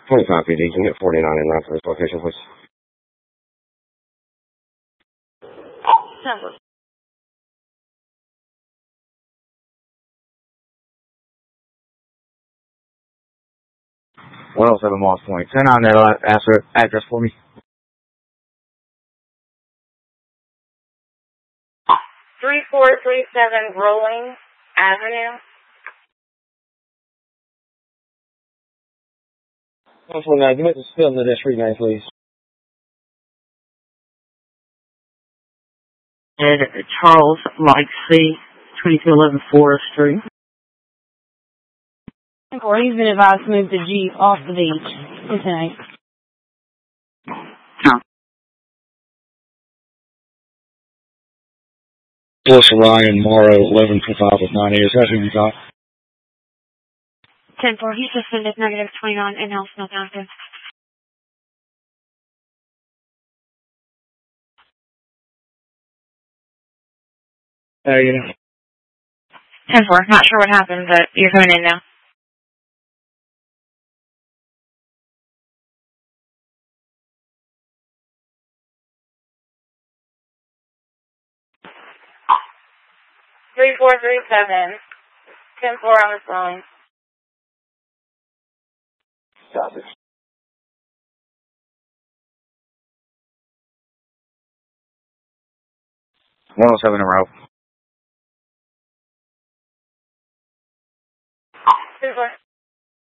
25 PD, can you get 49 in route for this location, please? Number. 107 Moss Point. 10 on that address for me. 3437 Rolling Avenue. 149, you make the spill into that street name, please. And Charles Lightsey, 2211 Forest Street. Or he's been advised to move the Jeep off the beach. Okay. Plus Ryan Morrow, 1125 with 9 ears. That's who you got. 10-4, he's suspended -29 in-house, no active. You know. 10-4, not sure what happened, but you're coming in now. Three four three seven. 10-4 on the phone. Copy. 107 in route.